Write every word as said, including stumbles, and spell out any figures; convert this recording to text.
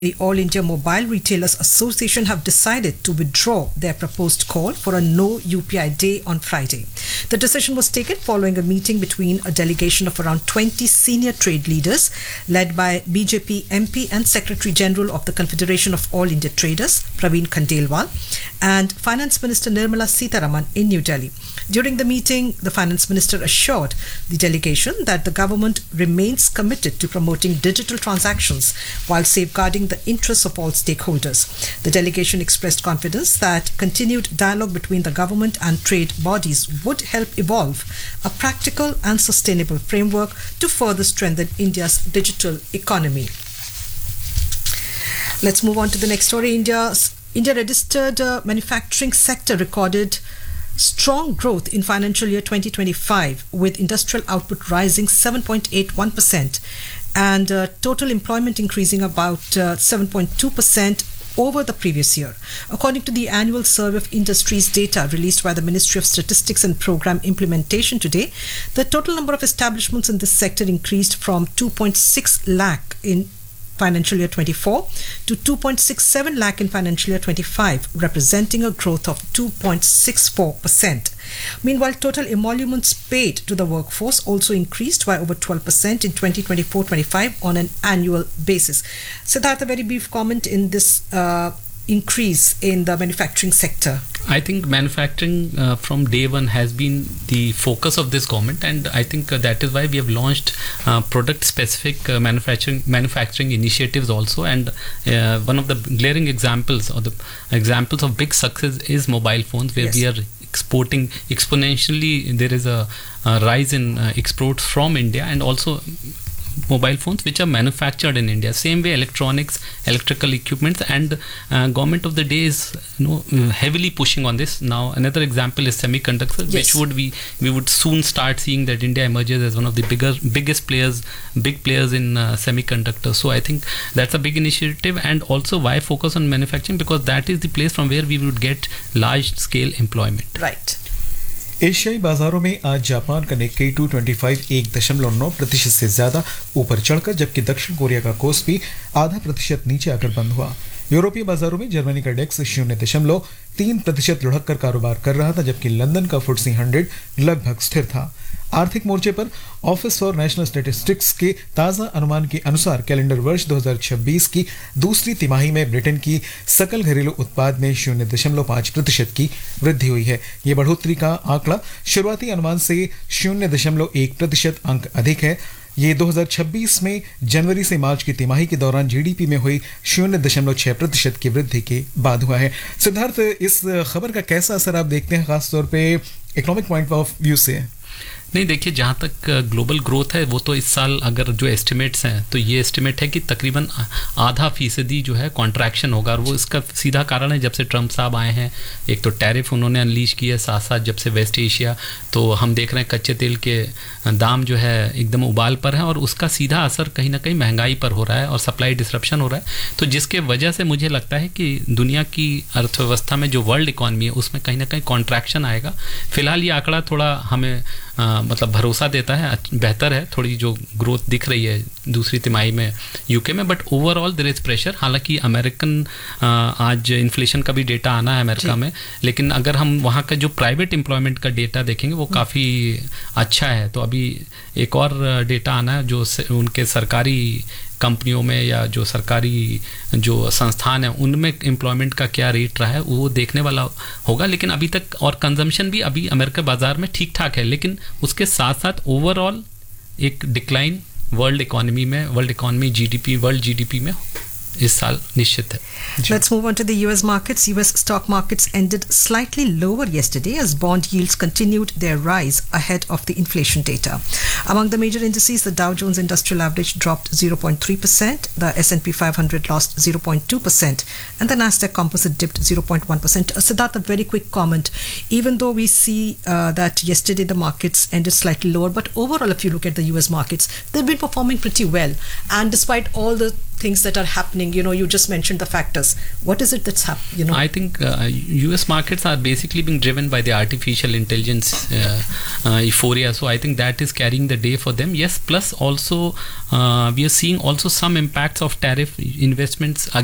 The All India Mobile Retailers Association have decided to withdraw their proposed call for a no U P I day on Friday. The decision was taken following a meeting between a delegation of around twenty senior trade leaders led by B J P M P and Secretary General of the Confederation of All India Traders, Praveen Khandelwal, and Finance Minister Nirmala Sitharaman in New Delhi. During the meeting, the Finance Minister assured the delegation that the government remains committed to promoting digital transactions while safeguarding the interests of all stakeholders. The delegation expressed confidence that continued dialogue between the government and trade bodies would help evolve a practical and sustainable framework to further strengthen India's digital economy. Let's move on to the next story. India's India registered uh, manufacturing sector recorded strong growth in financial year twenty twenty-five, with industrial output rising seven point eight one percent and uh, total employment increasing about uh, seven point two percent over the previous year. According to the annual survey of industries data released by the Ministry of Statistics and Program Implementation today, the total number of establishments in this sector increased from two point six lakh in financial year twenty-four to two point six seven lakh in financial year twenty-five, representing a growth of two point six four percent. Meanwhile, total emoluments paid to the workforce also increased by over twelve percent in twenty twenty-four twenty-five on an annual basis. Siddharth, a very brief comment in this uh, increase in the manufacturing sector. I think manufacturing uh, from day one has been the focus of this government, and I think uh, that is why we have launched uh, product-specific uh, manufacturing manufacturing initiatives also. And uh, one of the glaring examples or the examples of big success is mobile phones, where yes. we are exporting exponentially. There is a, a rise in uh, exports from India, and also mobile phones which are manufactured in India. Same way electronics, electrical equipment, and uh, government of the day is you know heavily pushing on this. Now another example is semiconductors, yes. which would we we would soon start seeing that India emerges as one of the bigger biggest players, big players in uh, semiconductors. So I think that's a big initiative, and also why focus on manufacturing, because that is the place from where we would get large scale employment. Right. एशियाई बाजारों में आज Japan का Nikkei to twenty five एक दशमलव नौ प्रतिशत से ज्यादा ऊपर चढ़कर, जबकि दक्षिण कोरिया का कोस्पी आधा प्रतिशत नीचे आकर बंद हुआ। यूरोपीय बाजारों में जर्मनी का डेक्स शून्य दशमलव तीन प्रतिशत लुढ़क कर कारोबार कर रहा था, जबकि लंदन का फुट्सी हंड्रेड लगभग स्थिर था। आर्थिक मोर्चे पर ऑफिस फॉर नेशनल स्टैटिस्टिक्स के ताज़ा अनुमान के अनुसार कैलेंडर वर्ष दो हज़ार छब्बीस की दूसरी तिमाही में ब्रिटेन की सकल घरेलू उत्पाद में शून्य दशमलव पाँच प्रतिशत की वृद्धि हुई है। ये बढ़ोतरी का आंकड़ा शुरुआती अनुमान से शून्य दशमलव एक प्रतिशत अंक अधिक है। ये दो हज़ार छब्बीस में जनवरी से मार्च की तिमाही के दौरान जीडीपी में हुई शून्य दशमलव छह प्रतिशत की वृद्धि के बाद हुआ है। सिद्धार्थ, इस खबर का कैसा असर आप देखते हैं, खासतौर पे इकोनॉमिक पॉइंट ऑफ व्यू से? नहीं, देखिए, जहाँ तक ग्लोबल ग्रोथ है वो तो इस साल अगर जो एस्टिमेट्स हैं तो ये एस्टिमेट है कि तकरीबन आधा फीसदी जो है कॉन्ट्रैक्शन होगा, और वो इसका सीधा कारण है जब से ट्रम्प साहब आए हैं। एक तो टैरिफ उन्होंने अनलीश किया, साथ साथ जब से वेस्ट एशिया, तो हम देख रहे हैं कच्चे तेल के दाम जो है एकदम उबाल पर है, और उसका सीधा असर कहीं ना कहीं महंगाई पर हो रहा है और सप्लाई डिसरप्शन हो रहा है। तो जिसके वजह से मुझे लगता है कि दुनिया की अर्थव्यवस्था में जो वर्ल्ड इकॉनमी है उसमें कहीं ना कहीं कॉन्ट्रैक्शन आएगा। फिलहाल ये आंकड़ा थोड़ा हमें आ, मतलब भरोसा देता है, बेहतर है थोड़ी जो ग्रोथ दिख रही है दूसरी तिमाही में यूके में, but overall there is pressure. हालांकि अमेरिकन आज इन्फ्लेशन का भी डेटा आना है अमेरिका में, लेकिन अगर हम वहाँ का जो प्राइवेट एम्प्लॉयमेंट का डेटा देखेंगे वो काफ़ी अच्छा है। तो अभी एक और डेटा आना है जो उनके सरकारी कंपनियों में या जो सरकारी जो संस्थान है उनमें एम्प्लॉयमेंट का क्या रेट रहा है वो देखने वाला होगा। लेकिन अभी तक और कंजम्पशन भी अभी अमेरिका बाजार में ठीक ठाक है, लेकिन उसके साथ साथ ओवरऑल एक डिक्लाइन वर्ल्ड इकोनॉमी में, world economy GDP, world GDP में इस साल निश्चित है। Let's move on to the U S markets. U S stock markets ended slightly lower yesterday as bond yields continued their rise ahead of the inflation data. Among the major indices, the Dow Jones Industrial Average dropped zero point three percent, the S and P five hundred lost zero point two percent, and the Nasdaq Composite dipped zero point one percent. Uh, Siddharth, a very quick comment. Even though we see uh, that yesterday the markets ended slightly lower, but overall if you look at the U S markets, they've been performing pretty well. And despite all the things that are happening? You know, you just mentioned the factors. What is it that's happening? You know, I think uh, U S markets are basically being driven by the artificial intelligence uh, uh, euphoria. So I think that is carrying the day for them. Yes, plus also uh, we are seeing also some impacts of tariff investments